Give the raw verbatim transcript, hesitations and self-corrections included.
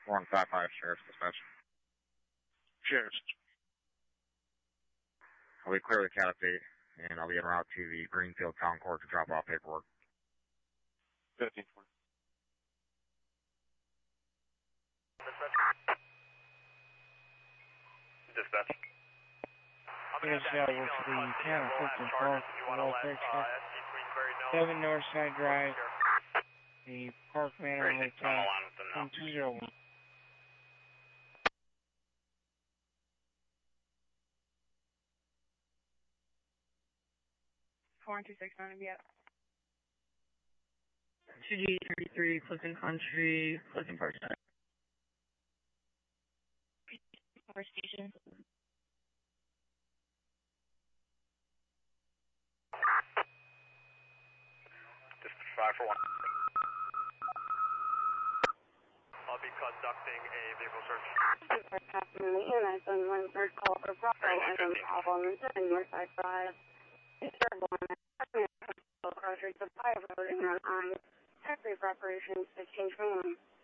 one five five, Sheriff's Dispatch. Sheriff's. I'll be clear the cat update, and I'll be en route to the Greenfield Town Court to drop off paperwork. fifteen twenty. Dispatch. Yes, that was the town of Clifton Park, welfare check. seven Northside Drive, the Park Manor Hotel, one two zero one. four one two six nine, yeah. two G thirty-three, Clifton Country, Clifton Park Center. Power station. Just five for one. I'll be conducting a vehicle search. Afternoon, units and one third call for Bravo, item problem seven Northside Drive. Disturbed one, grocery supply road and on time. Factory preparations to change room.